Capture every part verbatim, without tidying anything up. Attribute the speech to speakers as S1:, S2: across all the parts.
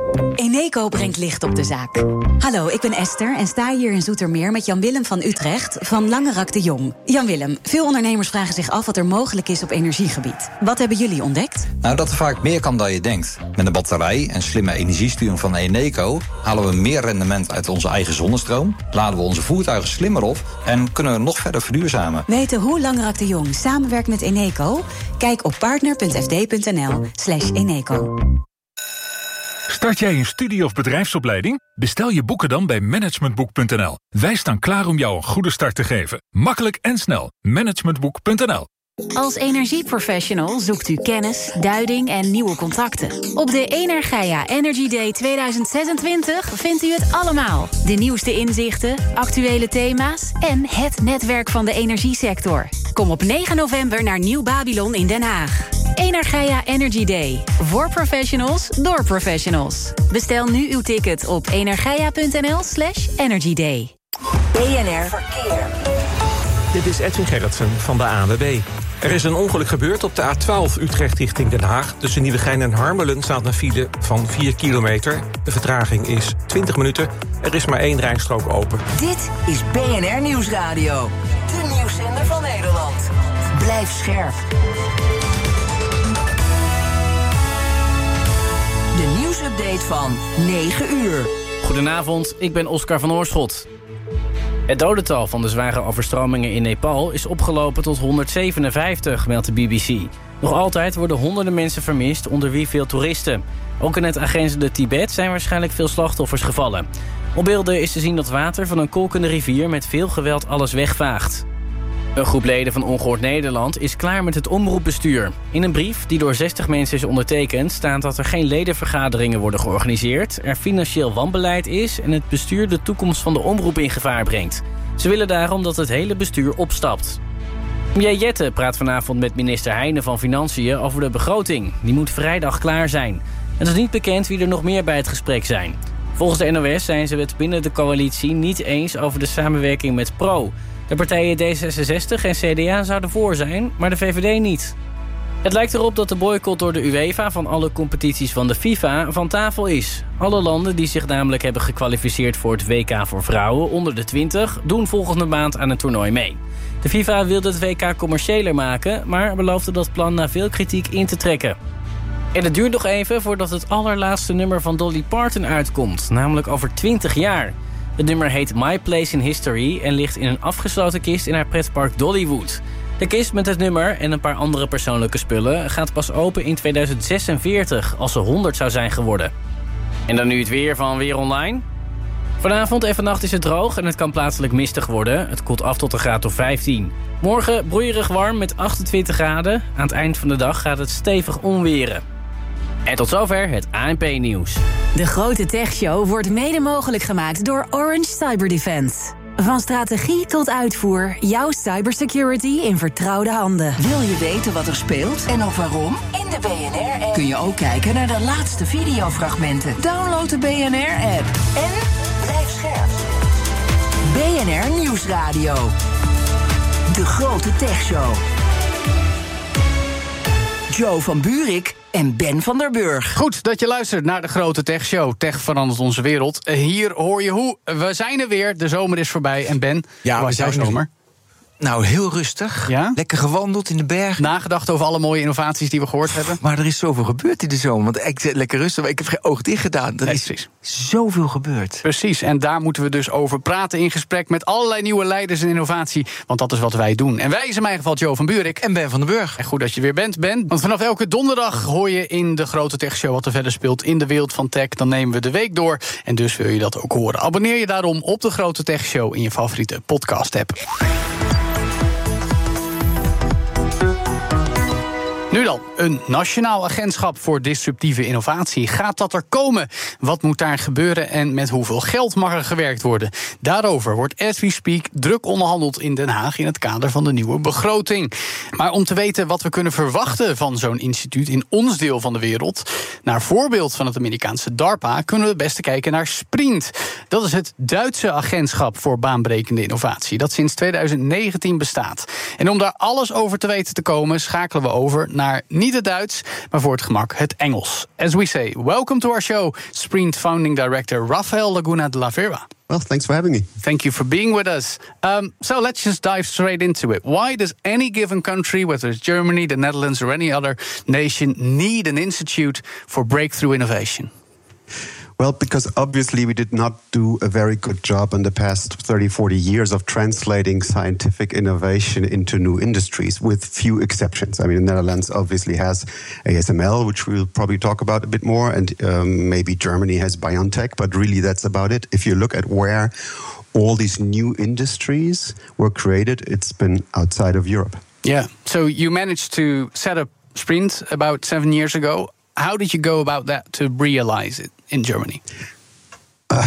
S1: Eneco brengt licht op de zaak. Hallo, ik ben Esther en sta hier in Zoetermeer met Jan-Willem van Utrecht van Langerak de Jong. Jan-Willem, veel ondernemers vragen zich af wat er mogelijk is op energiegebied. Wat hebben jullie ontdekt?
S2: Nou, dat er vaak meer kan dan je denkt. Met een batterij en slimme energiesturing van Eneco halen we meer rendement uit onze eigen zonnestroom, laden we onze voertuigen slimmer op en kunnen we nog verder verduurzamen.
S1: Weten hoe Langerak de Jong samenwerkt met Eneco? Kijk op partner.fd.nl slash Eneco.
S3: Start jij een studie- of bedrijfsopleiding? Bestel je boeken dan bij managementboek punt n l. Wij staan klaar om jou een goede start te geven. Makkelijk en snel. managementboek punt n l.
S1: Als energieprofessional zoekt u kennis, duiding en nieuwe contacten. Op de Energia Energy Day tweeduizend zesentwintig vindt u het allemaal. De nieuwste inzichten, actuele thema's en het netwerk van de energiesector. Kom op negen november naar Nieuw Babylon in Den Haag. Energia Energy Day. Voor professionals, door professionals. Bestel nu uw ticket op energia punt n l slash energy day.
S4: B N R Verkeer.
S5: Dit is Edwin Gerritsen van de A N W B. Er is een ongeluk gebeurd op de A twaalf Utrecht richting Den Haag. Tussen Nieuwegein en Harmelen staat een file van vier kilometer. De vertraging is twintig minuten. Er is maar één rijstrook open.
S4: Dit is B N R Nieuwsradio. De nieuwszender van Nederland. Blijf scherp. De nieuwsupdate van negen uur.
S6: Goedenavond, ik ben Oscar van Oorschot. Het dodental van de zware overstromingen in Nepal is opgelopen tot honderdzevenenvijftig, meldt de B B C. Nog altijd worden honderden mensen vermist, onder wie veel toeristen. Ook in het aangrenzende Tibet zijn waarschijnlijk veel slachtoffers gevallen. Op beelden is te zien dat water van een kolkende rivier met veel geweld alles wegvaagt. Een groep leden van Ongehoord Nederland is klaar met het omroepbestuur. In een brief die door zestig mensen is ondertekend staat dat er geen ledenvergaderingen worden georganiseerd, er financieel wanbeleid is en het bestuur de toekomst van de omroep in gevaar brengt. Ze willen daarom dat het hele bestuur opstapt. Premier Jette praat vanavond met minister Heijnen van Financiën over de begroting. Die moet vrijdag klaar zijn. Het is niet bekend wie er nog meer bij het gesprek zijn. Volgens de N O S zijn ze het binnen de coalitie niet eens over de samenwerking met Pro. De partijen D zesenzestig en C D A zouden voor zijn, maar de V V D niet. Het lijkt erop dat de boycott door de UEFA van alle competities van de FIFA van tafel is. Alle landen die zich namelijk hebben gekwalificeerd voor het W K voor vrouwen onder de twintig... doen volgende maand aan het toernooi mee. De FIFA wilde het W K commerciëler maken, maar beloofde dat plan na veel kritiek in te trekken. En het duurt nog even voordat het allerlaatste nummer van Dolly Parton uitkomt, namelijk over twintig jaar. Het nummer heet My Place in History en ligt in een afgesloten kist in haar pretpark Dollywood. De kist met het nummer en een paar andere persoonlijke spullen gaat pas open in tweeduizend zesenveertig, als ze honderd zou zijn geworden. En dan nu het weer van Weer Online. Vanavond en vannacht is het droog en het kan plaatselijk mistig worden. Het koelt af tot een graad of vijftien. Morgen broeierig warm met achtentwintig graden. Aan het eind van de dag gaat het stevig onweren. En tot zover het A N P-nieuws.
S1: De Grote Techshow wordt mede mogelijk gemaakt door Orange Cyberdefense. Van strategie tot uitvoer, jouw cybersecurity in vertrouwde handen.
S4: Wil je weten wat er speelt en ook waarom? In de B N R-app kun je ook kijken naar de laatste videofragmenten. Download de B N R-app en blijf scherp. B N R Nieuwsradio. De Grote Techshow. Joe van Buurik en Ben van der Burg.
S7: Goed dat je luistert naar de Grote Tech Show. Tech verandert onze wereld. Hier hoor je hoe. We zijn er weer. De zomer is voorbij. En Ben,
S8: ja,
S7: hoe was jouw zomer?
S8: Nou, heel rustig. Ja? Lekker gewandeld in de bergen.
S7: Nagedacht over alle mooie innovaties die we gehoord hebben.
S8: Maar er is zoveel gebeurd in de zomer. Want ik zit lekker rustig, maar ik heb geen oog dicht gedaan. Er
S7: nee,
S8: is
S7: precies.
S8: zoveel gebeurd.
S7: Precies, en daar moeten we dus over praten in gesprek met allerlei nieuwe leiders en innovatie. Want dat is wat wij doen. En wij is in mijn geval Joe van Buurik.
S8: En Ben van den Burg.
S7: En goed dat je weer bent, Ben. Want vanaf elke donderdag hoor je in de Grote Tech Show wat er verder speelt in de wereld van tech. Dan nemen we de week door. En dus wil je dat ook horen. Abonneer je daarom op de Grote Tech Show in je favoriete podcast-app. Nu dan, een nationaal agentschap voor disruptieve innovatie. Gaat dat er komen? Wat moet daar gebeuren en met hoeveel geld mag er gewerkt worden? Daarover wordt as we speak druk onderhandeld in Den Haag in het kader van de nieuwe begroting. Maar om te weten wat we kunnen verwachten van zo'n instituut in ons deel van de wereld, naar voorbeeld van het Amerikaanse DARPA, kunnen we het beste kijken naar Sprint. Dat is het Duitse agentschap voor baanbrekende innovatie, dat sinds tweeduizend negentien bestaat. En om daar alles over te weten te komen, schakelen we over naar maar niet het Duits, maar voor het gemak het Engels. As we say, welcome to our show, Sprint founding director Rafael Laguna de la Vera.
S9: Well, thanks for having me.
S7: Thank you for being with us. Um, so let's just dive straight into it. Why does any given country, whether it's Germany, the Netherlands, or any other nation, need an institute for breakthrough innovation?
S9: Well, because obviously we did not do a very good job in the past thirty, forty years of translating scientific innovation into new industries, with few exceptions. I mean, the Netherlands obviously has A S M L, which we'll probably talk about a bit more, and um, maybe Germany has BioNTech, but really that's about it. If you look at where all these new industries were created, it's been outside of Europe.
S7: Yeah, so you managed to set up Sprint about seven years ago. How did you go about that to realize it in Germany?
S9: Uh,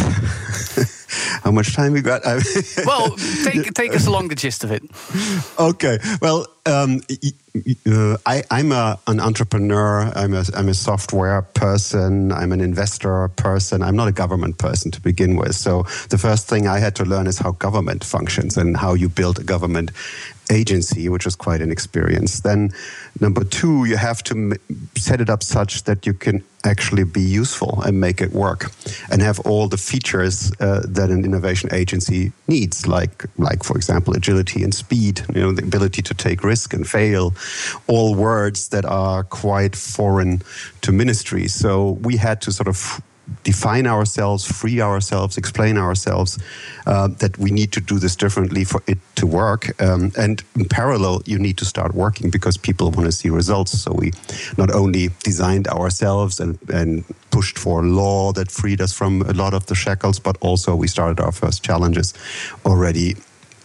S9: how much time we got?
S7: Well, take take us along the gist of it.
S9: Okay. Well, um, uh, I, I'm a, an entrepreneur. I'm a, I'm a software person. I'm an investor person. I'm not a government person to begin with. So the first thing I had to learn is how government functions and how you build a government agency, which is quite an experience. Then number two, you have to m- set it up such that you can actually be useful and make it work and have all the features uh, that an innovation agency needs, like, like for example, agility and speed, you know, the ability to take risk and fail, all words that are quite foreign to ministries. So we had to sort of define ourselves, free ourselves, explain ourselves, uh, that we need to do this differently for it to work. Um, and in parallel, you need to start working because people want to see results. So we not only designed ourselves and, and pushed for law that freed us from a lot of the shackles, but also we started our first challenges already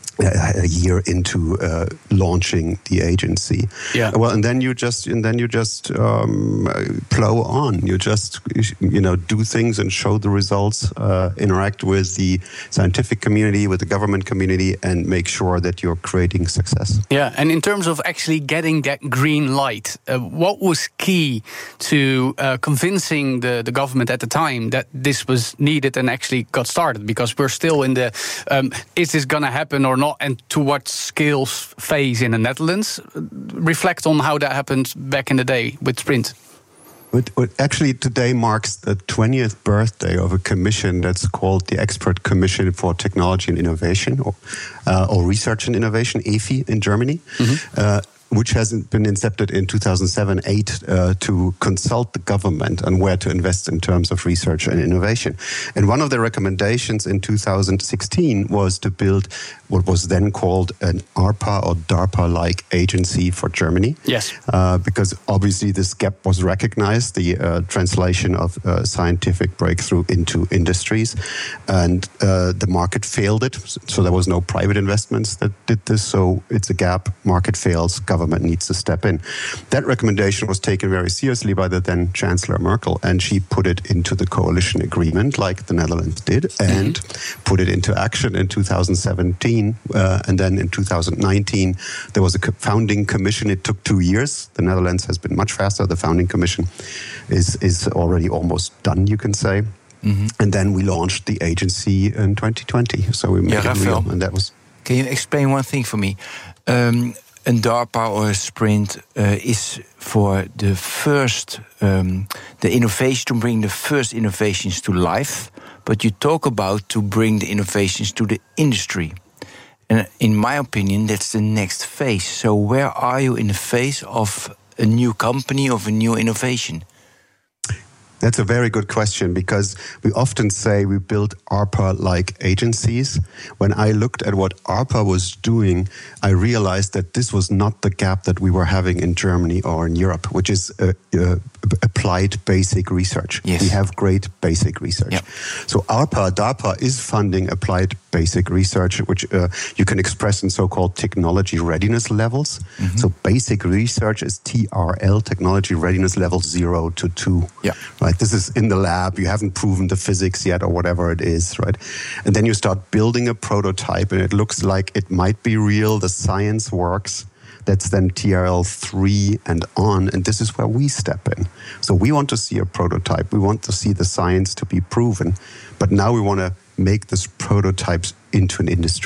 S9: a year into uh, launching the agency.
S7: Yeah.
S9: Well, and then you just and then you just um, plow on. You just you know do things and show the results. Uh, interact with the scientific community, with the government community, and make sure that you're creating success.
S7: Yeah. And in terms of actually getting that green light, uh, what was key to uh, convincing the the government at the time that this was needed and actually got started? Because we're still in the um, is this going to happen or not? And to what scale phase in the Netherlands? Reflect on how that happened back in the day with Sprint.
S9: It, it actually today marks the twentieth birthday of a commission that's called the Expert Commission for Technology and Innovation, or, uh, or Research and Innovation, E F I in Germany. Mm-hmm. Uh, which has been incepted in two thousand seven eight uh, to consult the government on where to invest in terms of research and innovation. And one of the recommendations in two thousand sixteen was to build what was then called an ARPA or DARPA-like agency for Germany.
S7: Yes.
S9: Uh, because obviously this gap was recognized, the uh, translation of uh, scientific breakthrough into industries. And uh, the market failed it. So there was no private investments that did this. So it's a gap. Market fails. Government needs to step in. That recommendation was taken very seriously by the then Chancellor Merkel, and she put it into the coalition agreement like the Netherlands did, and mm-hmm. put it into action in two thousand seventeen. Uh, and then in two thousand nineteen, there was a founding commission. It took two years. The Netherlands has been much faster. The founding commission is, is already almost done, you can say. Mm-hmm. And then we launched the agency in twenty twenty. So we made
S8: yeah,
S9: it
S8: Rafael,
S9: real, and that was...
S8: Can you explain one thing for me? Um, a DARPA or a Sprint uh, is for the first, um, the innovation, to bring the first innovations to life, but you talk about to bring the innovations to the industry. And in my opinion, that's the next phase. So where are you in the phase of a new company, of a new innovation?
S9: That's a very good question, because we often say we build ARPA-like agencies. When I looked at what ARPA was doing, I realized that this was not the gap that we were having in Germany or in Europe, which is uh, uh, applied basic research.
S8: Yes.
S9: We have great basic research. Yep. So ARPA, DARPA is funding applied basic research, which uh, you can express in so-called technology readiness levels. Mm-hmm. So basic research is T R L, technology readiness level zero to two.
S8: Yeah.
S9: Right? This is in the lab. You haven't proven the physics yet or whatever it is, right? And then you start building a prototype and it looks like it might be real. The science works. That's then T R L three and on. And this is where we step in. So we want to see a prototype. We want to see the science to be proven. But now we want to make these prototypes into an industry.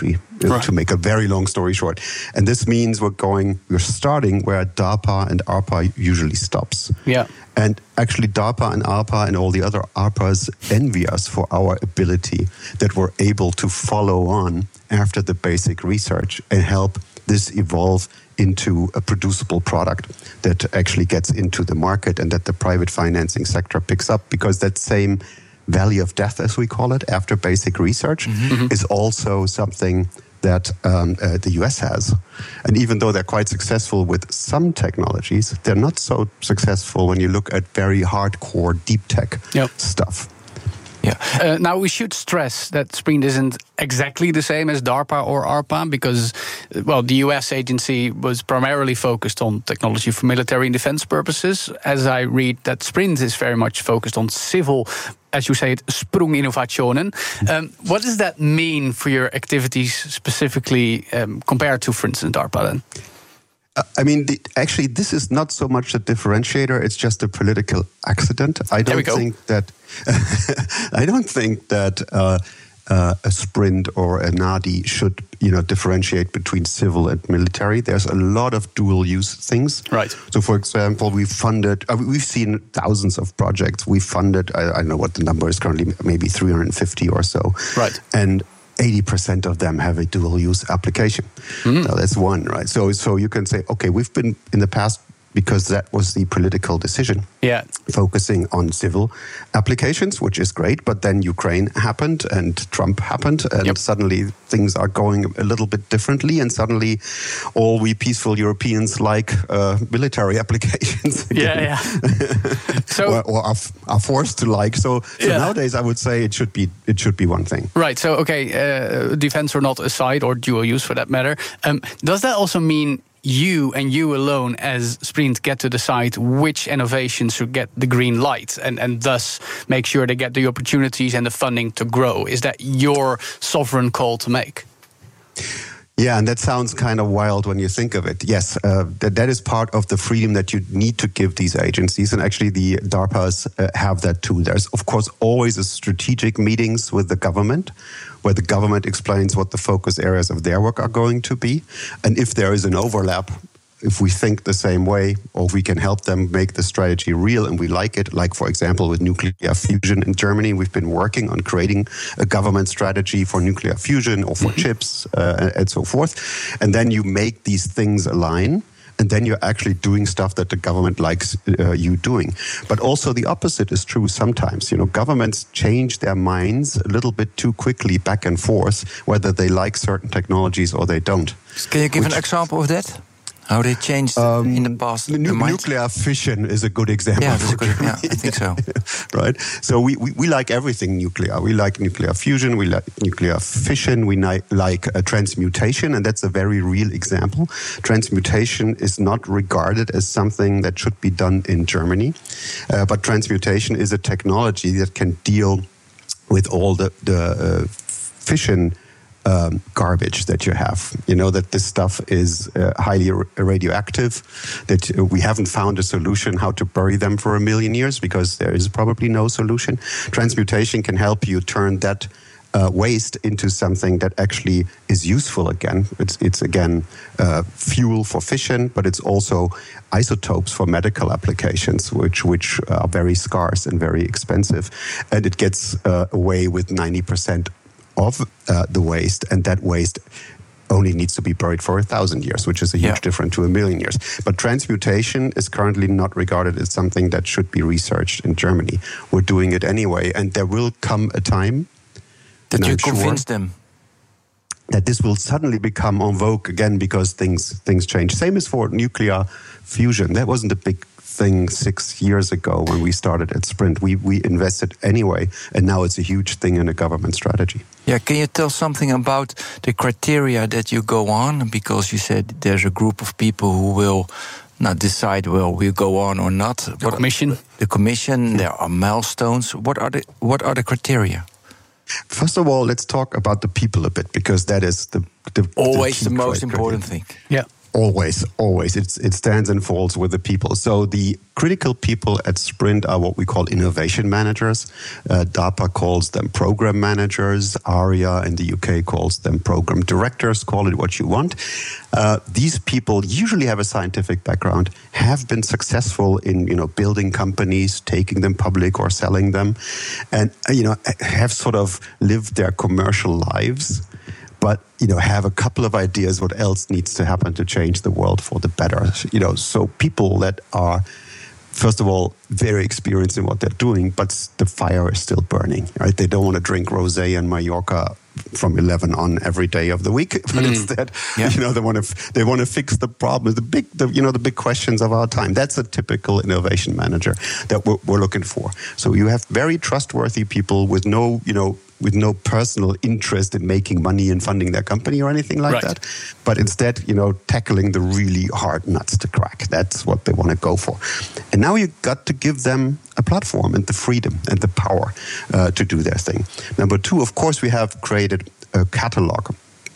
S9: right. to make a very long story short. And this means we're going, we're starting where DARPA and ARPA usually stops.
S7: Yeah.
S9: And actually DARPA and ARPA and all the other ARPAs envy us for our ability that we're able to follow on after the basic research and help this evolve into a producible product that actually gets into the market and that the private financing sector picks up, because that same valley of death, as we call it, after basic research, mm-hmm. is also something that um, uh, the U S has. And even though they're quite successful with some technologies, they're not so successful when you look at very hardcore deep tech yep. stuff.
S7: Yeah. Uh, now, we should stress that Sprint isn't exactly the same as DARPA or ARPA because, well, the U S agency was primarily focused on technology for military and defense purposes. As I read, that Sprint is very much focused on civil, as you say it, sprunginnovationen. Um, what does that mean for your activities specifically um, compared to, for instance, DARPA then?
S9: I mean, the, actually, this is not so much a differentiator; it's just a political accident. I don't think that. I don't think that uh, uh, a Sprint or a NADI should, you know, differentiate between civil and military. There's a lot of dual-use things.
S7: Right.
S9: So, for example, we've funded. Uh, we've seen thousands of projects. We've funded. I, I don't know what the number is currently. Maybe three hundred fifty or so.
S7: Right.
S9: And eighty percent of them have a dual-use application. Mm-hmm. So that's one, right? So, so you can say, okay, we've been in the past, because that was the political decision,
S7: yeah.
S9: focusing on civil applications, which is great. But then Ukraine happened and Trump happened, and yep. suddenly things are going a little bit differently. And suddenly all we peaceful Europeans like uh, military applications.
S7: Yeah, yeah. so,
S9: or or are, are forced to like. So, so yeah. nowadays I would say it should be it should be one thing.
S7: Right. So, okay, uh, defense or not aside, or dual use for that matter. Um, does that also mean you and you alone as Sprint get to decide which innovations should get the green light and, and thus make sure they get the opportunities and the funding to grow? Is that your sovereign call to make?
S9: Yeah, and that sounds kind of wild when you think of it. Yes, uh, that, that is part of the freedom that you need to give these agencies. And actually the DARPAs uh, have that too. There's, of course, always a strategic meetings with the government where the government explains what the focus areas of their work are going to be. And if there is an overlap, if we think the same way, or we can help them make the strategy real and we like it, like, for example, with nuclear fusion in Germany, we've been working on creating a government strategy for nuclear fusion or for mm-hmm. chips uh, and so forth. And then you make these things align. And then you're actually doing stuff that the government likes uh, you doing. But also the opposite is true sometimes. You know, governments change their minds a little bit too quickly back and forth, whether they like certain technologies or they don't.
S8: Can you give
S9: Which,
S8: an example of that? How they changed um, in the past?
S9: Nu- nuclear fission is a good example.
S8: Yeah, a good, yeah I think so.
S9: Right? So we, we, we like everything nuclear. We like nuclear fusion, we like nuclear fission, we ni- like uh, transmutation, and that's a very real example. Transmutation is not regarded as something that should be done in Germany, uh, but transmutation is a technology that can deal with all the, the uh, fission Um, garbage that you have. You know, that this stuff is uh, highly r- radioactive, that uh, we haven't found a solution how to bury them for a million years because there is probably no solution. Transmutation can help you turn that uh, waste into something that actually is useful again. It's, it's again, uh, fuel for fission, but it's also isotopes for medical applications, which, which are very scarce and very expensive. And it gets uh, away with ninety percent of uh, the waste, and that waste only needs to be buried for a thousand years, which is a huge yeah. difference to a million years. But transmutation is currently not regarded as something that should be researched in Germany. We're doing it anyway, and there will come a time
S8: that you convince them
S9: that this will suddenly become en vogue again because things things change. Same as for nuclear fusion. That wasn't a big thing six years ago when we started at Sprint. We we invested anyway, and now it's a huge thing in a government strategy.
S8: Yeah, can you tell something about the criteria that you go on? Because you said there's a group of people who will not decide, well, we'll go on or not.
S7: The what commission.
S8: The commission, there are milestones. What are the what are the criteria?
S9: First of all, let's talk about the people a bit, because that is the, the
S8: always
S9: the,
S8: the most
S9: criteria.
S8: important thing.
S7: Yeah.
S9: Always, always. It's, it stands and falls with the people. So the critical people at Sprint are what we call innovation managers. Uh, DARPA calls them program managers. ARIA in the U K calls them program directors. Call it what you want. Uh, these people usually have a scientific background, have been successful in, you know, building companies, taking them public or selling them, and, you know, have sort of lived their commercial lives. But, you know, have a couple of ideas what else needs to happen to change the world for the better. You know, so people that are, first of all, very experienced in what they're doing, but the fire is still burning, right? They don't want to drink rosé in Mallorca from eleven on every day of the week, but mm. instead, yeah. you know, they want to they want to fix the problem, the big, the, you know, the big questions of our time. That's a typical innovation manager that we're, we're looking for. So you have very trustworthy people with no, you know, with no personal interest in making money and funding their company or anything like
S6: right.
S9: that, but instead, you know, tackling the really hard nuts to crack. That's what they want to go for. And now you got to give them a platform and the freedom and the power uh, to do their thing. Number two, of course, we have created a catalog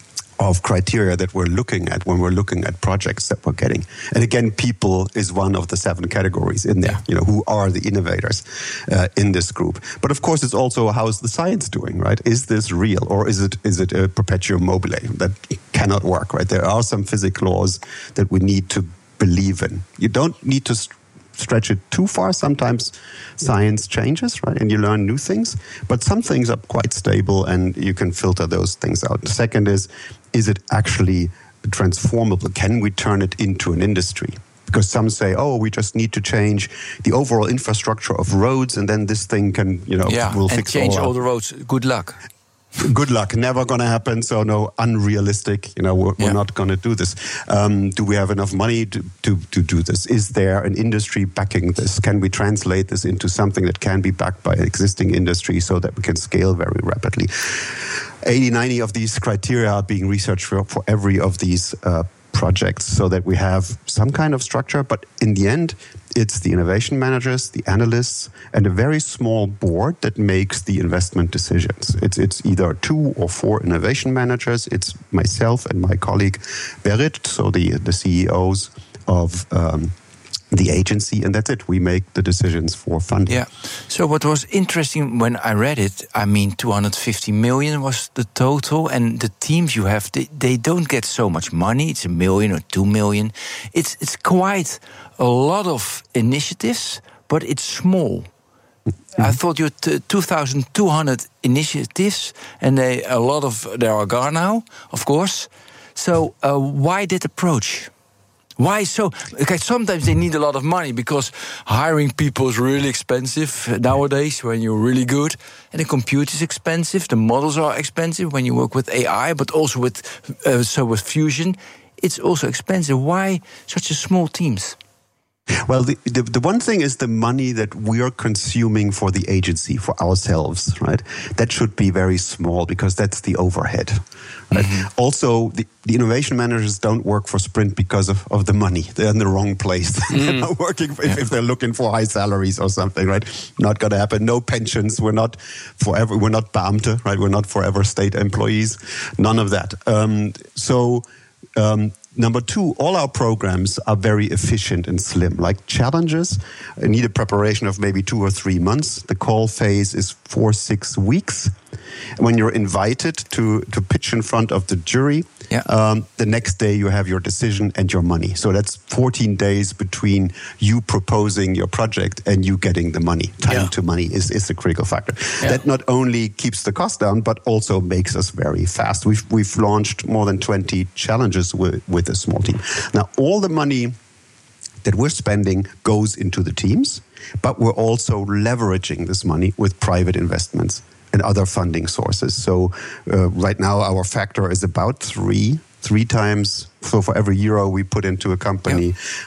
S9: of criteria that we're looking at when we're looking at projects that we're getting. And again, people is one of the seven categories in there. You know, who are the innovators uh, in this group? But of course, it's also how's the science doing, right? Is this real, or is it is it a perpetuum mobile that cannot work, right? There are some physics laws that we need to believe in. You don't need to st- stretch it too far. Sometimes science changes, right? And you learn new things. But some things are quite stable and you can filter those things out. The second is, is it actually transformable? Can we turn it into an industry? Because some say, oh, we just need to change the overall infrastructure of roads and then this thing can, you know,
S8: yeah,
S9: will
S8: and
S9: fix
S8: change
S9: all,
S8: all the roads. Good luck.
S9: Good luck. Never going to happen. So no, unrealistic. You know, we're, yeah. we're not going to do this. Um, do we have enough money to, to, to do this? Is there an industry backing this? Can we translate this into something that can be backed by an existing industry so that we can scale very rapidly? eighty, ninety of these criteria are being researched for, for every of these uh, projects so that we have some kind of structure. But in the end, it's the innovation managers, the analysts, and a very small board that makes the investment decisions. It's it's either two or four innovation managers. It's myself and my colleague Berit, so the, the C E Os of um, the agency, and that's it. We make the decisions for funding.
S8: Yeah. So what was interesting when I read it, I mean, two hundred fifty million was the total, and the teams you have, they, they don't get so much money. It's a million or two million. It's it's quite a lot of initiatives, but it's small. Mm-hmm. I thought you had t- two thousand two hundred initiatives, and they a lot of they are gone now, of course. So uh, why that approach? Why so? Okay, sometimes they need a lot of money because hiring people is really expensive nowadays when you're really good. And the computer is expensive. The models are expensive when you work with A I, but also with uh, so with Fusion. It's also expensive. Why such a small teams?
S9: Well, the, the the one thing is the money that we are consuming for the agency, for ourselves, right? That should be very small because that's the overhead. Right? Mm-hmm. Also, the, the innovation managers don't work for Sprint because of, of the money. They're in the wrong place. Mm. They're not working for, yeah. if, if they're looking for high salaries or something, right? Not going to happen. No pensions. We're not forever. We're not Beamte, right? We're not forever state employees. None of that. Um, so. Um, Number two, all our programs are very efficient and slim. Like challenges need a preparation of maybe two or three months. The call phase is four, six weeks. When you're invited to, to pitch in front of the jury, yeah. um, the next day you have your decision and your money. So that's fourteen days between you proposing your project and you getting the money. Time yeah. to money is, is a critical factor. Yeah. That not only keeps the cost down, but also makes us very fast. We've, we've launched more than twenty challenges with, with a small team. Now, all the money that we're spending goes into the teams, but we're also leveraging this money with private investments and other funding sources. So uh, right now our factor is about three, three times. So for every euro we put into a company, yep.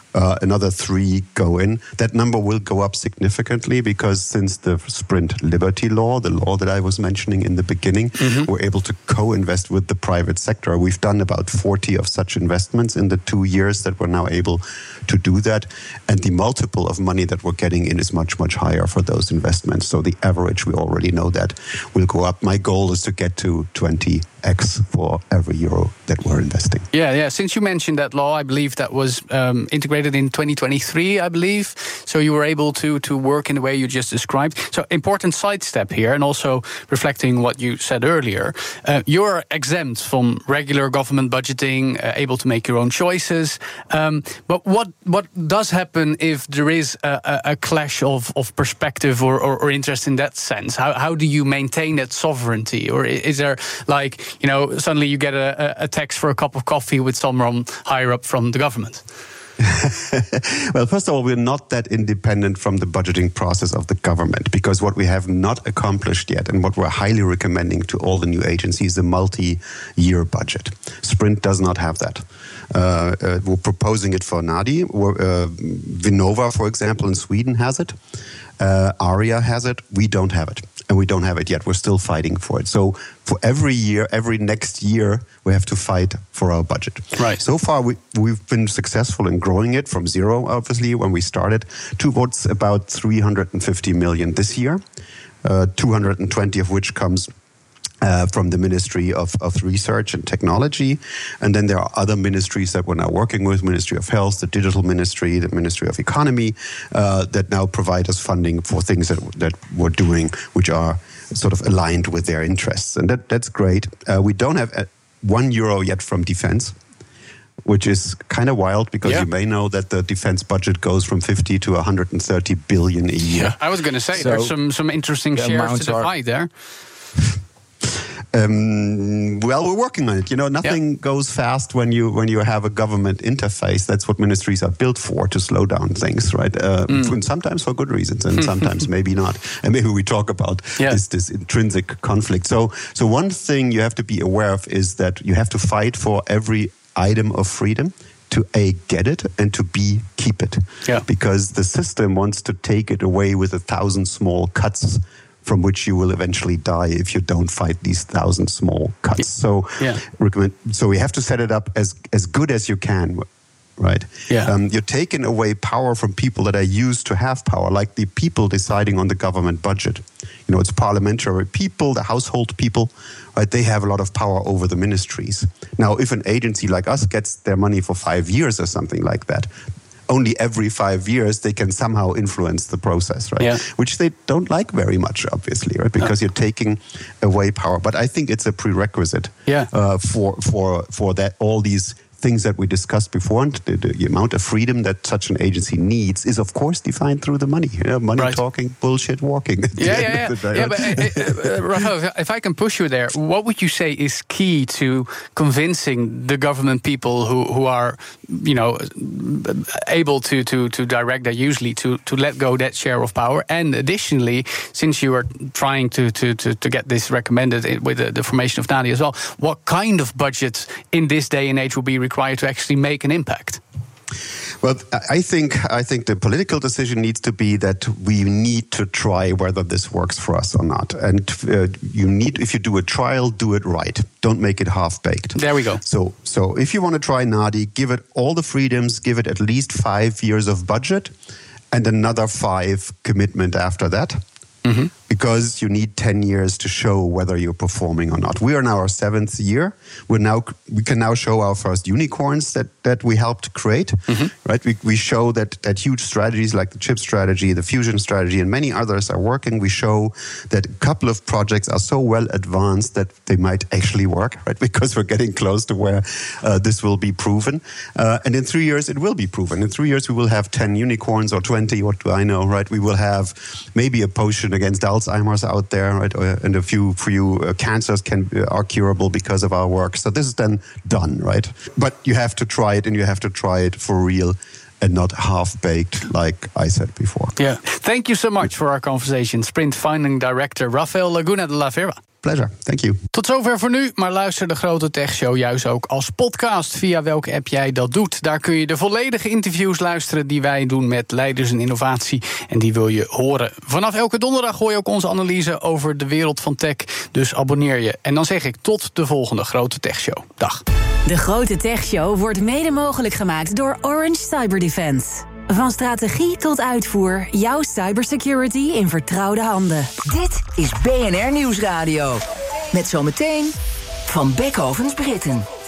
S9: Uh, another three go in. That number will go up significantly because since the Sprint Liberty law, the law that I was mentioning in the beginning, mm-hmm. we're able to co-invest with the private sector. We've done about forty of such investments in the two years that we're now able to do that. And the multiple of money that we're getting in is much, much higher for those investments. So the average, we already know that, will go up. My goal is to get to twenty x for every euro that we're investing.
S7: Yeah, yeah. Since you mentioned that law, I believe that was um, integrated in twenty twenty-three, I believe. So you were able to to work in the way you just described. So important sidestep here, and also reflecting what you said earlier. Uh, you're exempt from regular government budgeting, uh, able to make your own choices. Um, but what what does happen if there is a, a clash of, of perspective or, or, or interest in that sense? How how do you maintain that sovereignty? Or is there, like, you know, suddenly you get a, a text for a cup of coffee with someone higher up from the government?
S9: Well, first of all, we're not that independent from the budgeting process of the government, because what we have not accomplished yet, and what we're highly recommending to all the new agencies, is a multi-year budget. Sprint does not have that. Uh, uh, we're proposing it for NADI. Uh, Vinnova, for example, in Sweden has it. Uh, Aria has it. We don't have it. And we don't have it yet. We're still fighting for it. So for every year, every next year, we have to fight for our budget.
S7: Right.
S9: So far, we, we've been successful in growing it from zero, obviously, when we started, to what's about three hundred fifty million this year, uh, two hundred twenty of which comes Uh, from the Ministry of, of Research and Technology. And then there are other ministries that we're now working with, Ministry of Health, the Digital Ministry, the Ministry of Economy, uh, that now provide us funding for things that, that we're doing, which are sort of aligned with their interests. And that, that's great. Uh, we don't have one euro yet from defense, which is kind of wild, because yeah. you may know that the defense budget goes from fifty to one hundred thirty billion a year.
S7: Yeah. I was going to say,
S9: so
S7: there's some, some interesting shares to divide there.
S9: Um, well, we're working on it. You know, nothing yeah. goes fast when you when you have a government interface. That's what ministries are built for, to slow down things, right? Uh, mm. And sometimes for good reasons, and sometimes maybe not. And maybe we talk about yeah. this this intrinsic conflict. So, so one thing you have to be aware of is that you have to fight for every item of freedom, to A, get it, and to B, keep it.
S7: Yeah.
S9: Because the system wants to take it away with a thousand small cuts, from which you will eventually die if you don't fight these thousand small cuts. So,
S7: yeah.
S9: recommend, so we have to set it up as, as good as you can, right?
S7: Yeah.
S9: Um, you're taking away power from people that are used to have power, like the people deciding on the government budget. You know, it's parliamentary people, the household people, right? They have a lot of power over the ministries. Now, if an agency like us gets their money for five years or something like that, only every five years they can somehow influence the process, right?
S7: Yeah.
S9: Which they don't like very much, obviously, right? Because you're taking away power. But I think it's a prerequisite
S7: yeah.
S9: uh, for for for that all these things that we discussed before, and the, the amount of freedom that such an agency needs is, of course, defined through the money. You know, money
S7: right.
S9: talking, bullshit walking.
S7: Yeah, yeah, yeah. Day, yeah but uh, uh, Raphael, if I can push you there, what would you say is key to convincing the government people who, who are, you know, able to, to, to direct that usually to, to let go that share of power? And additionally, since you are trying to, to, to, to get this recommended with the, the formation of NADI as well, what kind of budget in this day and age will be required required to actually make an impact?
S9: Well, I think I think the political decision needs to be that we need to try whether this works for us or not. And uh, you need, if you do a trial, do it right. Don't make it half-baked.
S7: There we go.
S9: So, so if you want to try NADI, give it all the freedoms, give it at least five years of budget, and another five commitment after that. Mm-hmm. Because you need ten years to show whether you're performing or not. We are now our seventh year. We're now we can now show our first unicorns that, that we helped create. Mm-hmm. Right? We we show that that huge strategies like the chip strategy, the fusion strategy, and many others are working. We show that a couple of projects are so well advanced that they might actually work. Right? Because we're getting close to where uh, this will be proven. Uh, and in three years it will be proven. In three years we will have ten unicorns or twenty. What do I know? Right? We will have maybe a potion against Alzheimer's out there, right? And a few few uh, cancers can uh, are curable because of our work. So this is then done, right? But you have to try it, and you have to try it for real, and not half-baked, like I said before.
S7: Yeah. Thank you so much for our conversation. Sprint Founding Director Raphael Laguna de la Vera.
S9: pleasure. Thank you.
S7: Tot zover voor nu, maar luister de Grote Tech Show juist ook als podcast. Via welke app jij dat doet. Daar kun je de volledige interviews luisteren die wij doen met leiders in innovatie. En die wil je horen. Vanaf elke donderdag hoor je ook onze analyse over de wereld van tech. Dus abonneer je. En dan zeg ik tot de volgende Grote Tech Show. Dag.
S1: De Grote Tech Show wordt mede mogelijk gemaakt door Orange Cyber Defense. Van strategie tot uitvoer, jouw cybersecurity in vertrouwde handen.
S4: Dit is B N R Nieuwsradio. Met zometeen Van Beckhovens Britten.